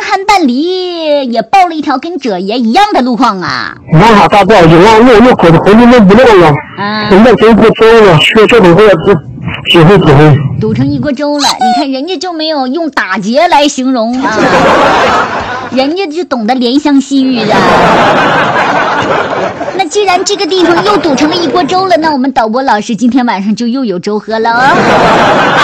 汉半离也报了一条跟者爷一样的路况啊。 往下大道就往那口子回去那不弄了。现在给我走了，学这种话指挥。 堵成一锅粥了。你看人家就没有用打劫来形容啊，人家就懂得怜香惜玉的。那既然这个地方又堵成了一锅粥了，那我们导播老师今天晚上就又有粥喝了哦。